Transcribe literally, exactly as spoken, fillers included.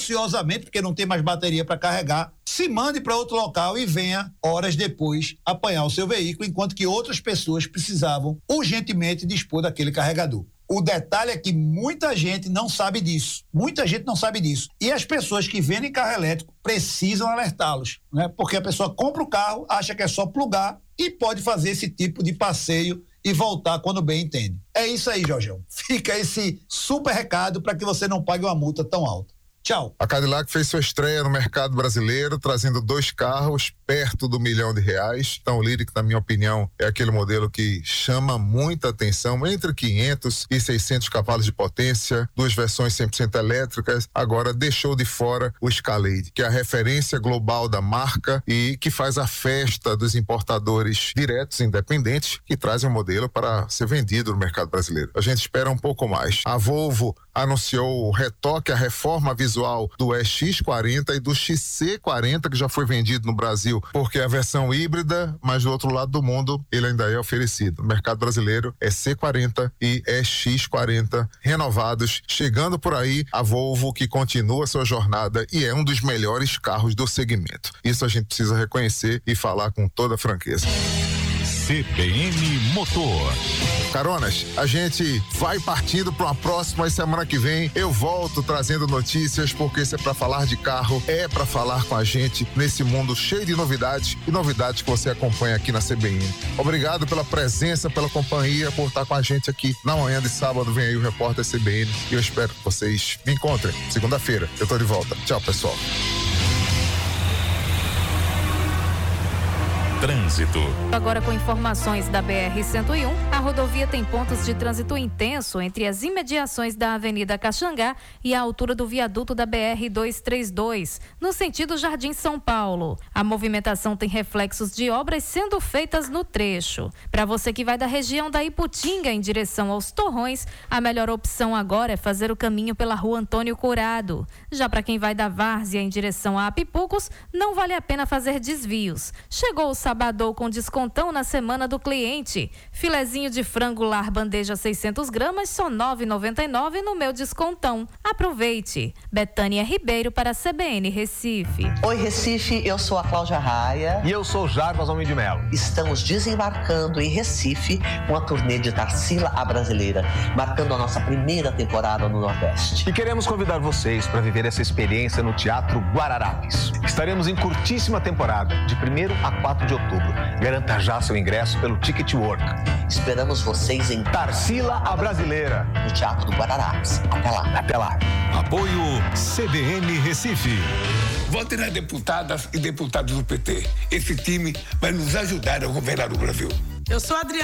ociosamente, porque não tem mais bateria para carregar, se mande para outro local e venha horas depois apanhar o seu veículo, enquanto que outras pessoas precisavam urgentemente dispor daquele carregador. O detalhe é que muita gente não sabe disso. Muita gente não sabe disso. E as pessoas que vendem carro elétrico precisam alertá-los, né? Porque a pessoa compra o carro, acha que é só plugar e pode fazer esse tipo de passeio e voltar quando bem entende. É isso aí, Jorgão. Fica esse super recado para que você não pague uma multa tão alta. Tchau. A Cadillac fez sua estreia no mercado brasileiro, trazendo dois carros perto do milhão de reais. Então, o Lyriq, na minha opinião, é aquele modelo que chama muita atenção, entre quinhentos e seiscentos cavalos de potência, duas versões cem por cento elétricas. Agora deixou de fora o Escalade, que é a referência global da marca e que faz a festa dos importadores diretos independentes que trazem o modelo para ser vendido no mercado brasileiro. A gente espera um pouco mais. A Volvo anunciou o retoque, a reforma visual do E X quarenta e do X C quarenta, que já foi vendido no Brasil, porque é a versão híbrida, mas do outro lado do mundo ele ainda é oferecido. No mercado brasileiro é C quarenta e E X quarenta renovados, chegando por aí a Volvo, que continua sua jornada e é um dos melhores carros do segmento. Isso a gente precisa reconhecer e falar com toda franqueza. C B N Motor. Caronas, a gente vai partindo para uma próxima, e semana que vem eu volto trazendo notícias, porque se é para falar de carro, é para falar com a gente nesse mundo cheio de novidades e novidades que você acompanha aqui na C B N. Obrigado pela presença, pela companhia, por estar com a gente aqui na manhã de sábado. Vem aí o repórter C B N e eu espero que vocês me encontrem segunda-feira. Eu tô de volta. Tchau, pessoal. Trânsito. Agora com informações da B R cento e um, a rodovia tem pontos de trânsito intenso entre as imediações da Avenida Caxangá e a altura do viaduto da B R duzentos e trinta e dois, no sentido Jardim São Paulo. A movimentação tem reflexos de obras sendo feitas no trecho. Para você que vai da região da Iputinga em direção aos Torrões, a melhor opção agora é fazer o caminho pela Rua Antônio Curado. Já para quem vai da Várzea em direção a Apipucos, não vale a pena fazer desvios. Chegou o Sabadão com descontão na semana do cliente. Filezinho de frango lar bandeja seiscentos gramas, só nove reais e noventa e nove centavos no meu descontão. Aproveite. Betânia Ribeiro para a C B N Recife. Oi, Recife, eu sou a Cláudia Raia. E eu sou o Jarbas Homem de Melo. Estamos desembarcando em Recife com a turnê de Tarsila a Brasileira, marcando a nossa primeira temporada no Nordeste. E queremos convidar vocês para viver essa experiência no Teatro Guararapes. Estaremos em curtíssima temporada, de primeiro a quatro de outubro. Garanta já seu ingresso pelo Ticket Work. Esperamos vocês em Tarsila a Brasileira, no Teatro do Guararapes. Até lá. Até lá. Apoio C B N Recife. Vote nas deputadas e deputados do P T. Esse time vai nos ajudar a governar o Brasil. Eu sou Adriana